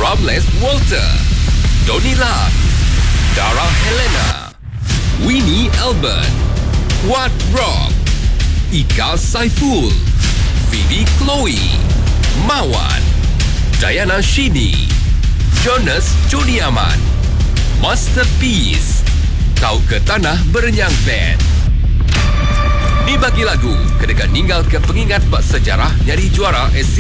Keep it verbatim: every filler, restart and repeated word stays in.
Ramles Walter, Donny Lam, Dara Helena, Winnie Albert, Wat Rock, Ika Saiful, Phoebe Chloe, Mawan, Diana Shini, Jonas Jodiaman, Masterpiece, Kau ke Tanah Berenyang Band. Ni bagi lagu, kedekat ninggal ke pengingat bak sejarah nyari juara